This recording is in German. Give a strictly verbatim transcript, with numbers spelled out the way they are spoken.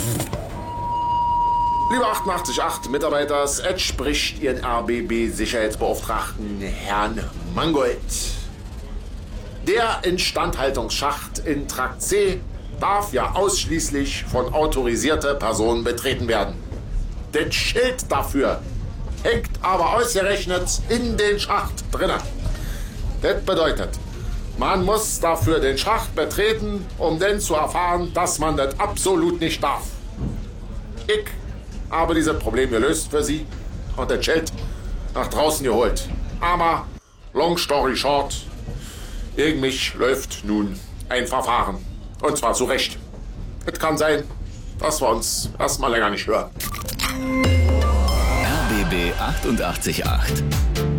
Lieber achtundachtzig Komma acht Mitarbeiter, es spricht Ihren R B B-Sicherheitsbeauftragten Herrn Mangold. Der Instandhaltungsschacht in Trakt C darf ja ausschließlich von autorisierter Personen betreten werden. Das Schild dafür hängt aber ausgerechnet in den Schacht drinnen. Das bedeutet, man muss dafür den Schacht betreten, um dann zu erfahren, dass man das absolut nicht darf. Ich habe dieses Problem gelöst für Sie und das Schild nach draußen geholt. Aber, long story short, gegen mich läuft nun ein Verfahren. Und zwar zu Recht. Es kann sein, dass wir uns erstmal länger nicht hören. R B B achtundachtzig Komma acht.